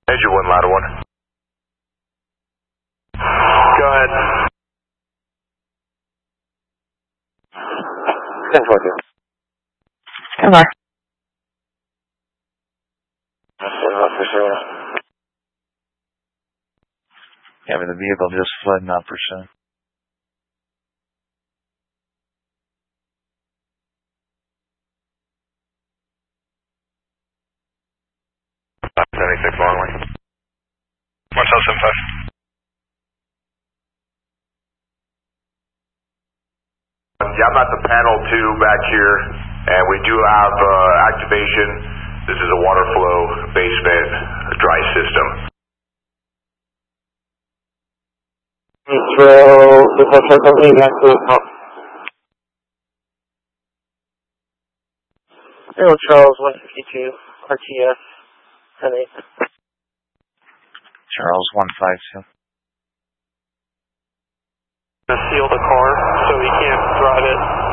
Engine 1, ladder 1. Go ahead. 10-4. Come on. Yeah, but the vehicle just fled, not pursuing. Longley. 1775. Yeah, I'm at the panel 2 back here, and we do have activation. This is a water flow basement dry system. Hello, Charles 152, RTS, 10-8. Charles 152. Seal the car so he can't drive it.